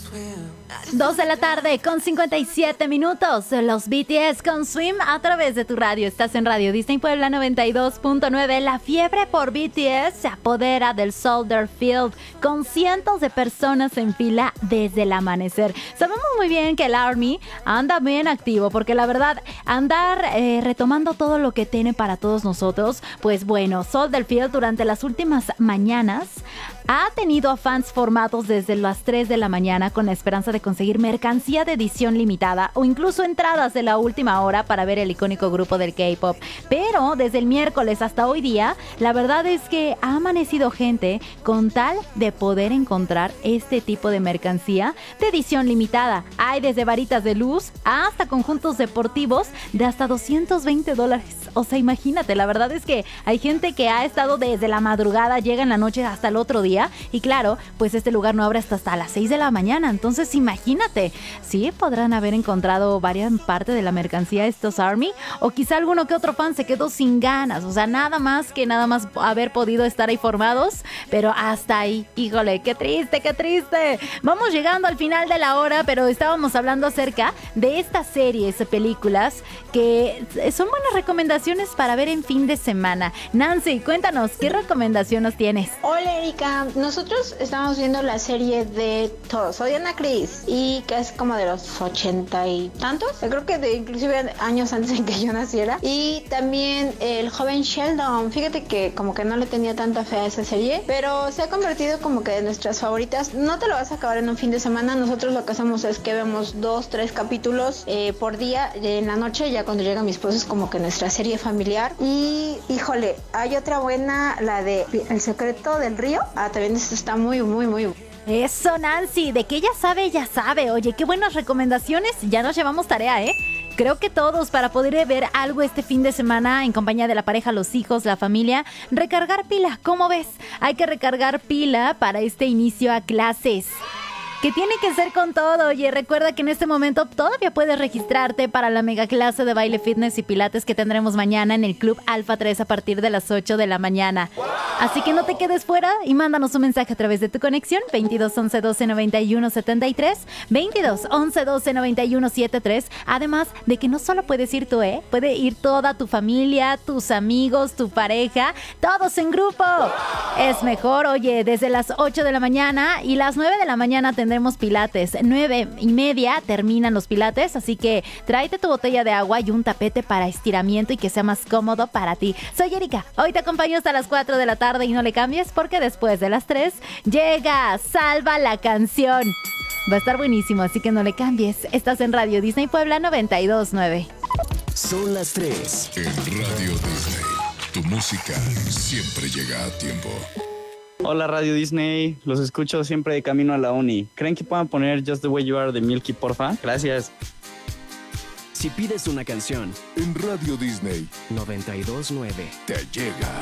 2 de la tarde con 57 minutos. Los BTS con Swim a través de tu radio. Estás en Radio Disney Puebla 92.9. La fiebre por BTS se apodera del Soldier Field con cientos de personas en fila desde el amanecer. Sabemos muy bien que el ARMY anda bien activo porque la verdad andar retomando todo lo que tiene para todos nosotros. Pues bueno, Soldier Field durante las últimas mañanas ha tenido a fans formados desde las 3 de la mañana con la esperanza de conseguir mercancía de edición limitada o incluso entradas de la última hora para ver el icónico grupo del K-pop. Pero desde el miércoles hasta hoy día, la verdad es que ha amanecido gente con tal de poder encontrar este tipo de mercancía de edición limitada. Hay desde varitas de luz hasta conjuntos deportivos de hasta $220. O sea, imagínate, la verdad es que hay gente que ha estado desde la madrugada, llega en la noche hasta el otro día. Y claro, pues este lugar no abre hasta las 6 de la mañana. Entonces imagínate, sí podrán haber encontrado varias partes de la mercancía estos ARMY, o quizá alguno que otro fan se quedó sin ganas. O sea, nada más haber podido estar ahí formados, pero hasta ahí. Híjole, qué triste, qué triste. Vamos llegando al final de la hora, pero estábamos hablando acerca de estas series, películas que son buenas recomendaciones para ver en fin de semana. Nancy, cuéntanos, ¿qué recomendación nos tienes? Hola, Erika. Nosotros estamos viendo la serie de Todos odian a Chris, y que es como de los 80 y tantos. Yo creo que inclusive años antes de que yo naciera. Y también El joven Sheldon. Fíjate que como que no le tenía tanta fe a esa serie, pero se ha convertido como que de nuestras favoritas. No te lo vas a acabar en un fin de semana. Nosotros lo que hacemos es que vemos 2-3 capítulos por día en la noche. Ya cuando llega mi esposo es como que nuestra serie familiar. Y híjole, hay otra buena, la de El secreto del río. También esto está muy, muy, muy... Eso, Nancy, de que ella sabe, ya sabe. Oye, qué buenas recomendaciones. Ya nos llevamos tarea, ¿eh? Creo que todos, para poder ver algo este fin de semana en compañía de la pareja, los hijos, la familia, recargar pila. ¿Cómo ves? Hay que recargar pila para este inicio a clases, que tiene que ser con todo. Oye, recuerda que en este momento todavía puedes registrarte para la mega clase de baile, fitness y pilates que tendremos mañana en el Club Alfa 3 a partir de las 8 de la mañana. Así que no te quedes fuera y mándanos un mensaje a través de tu conexión 22 11 12 91 73, 22 11 12 91 73. Además de que no solo puedes ir tú, puede ir toda tu familia, tus amigos, tu pareja, todos en grupo. Es mejor, oye, desde las 8 de la mañana y las 9 de la mañana tendremos pilates. 9:30 terminan los pilates, así que tráete tu botella de agua y un tapete para estiramiento y que sea más cómodo para ti. Soy Erika, hoy te acompaño hasta las 4 de la tarde y no le cambies porque después de las 3 llega Salva la Canción. Va a estar buenísimo, así que no le cambies. Estás en Radio Disney Puebla 92.9. Son las 3 en Radio Disney. Tu música siempre llega a tiempo. Hola Radio Disney, los escucho siempre de camino a la uni. ¿Creen que puedan poner Just the Way You Are de Milky, porfa? Gracias. Si pides una canción En Radio Disney 92.9 te llega.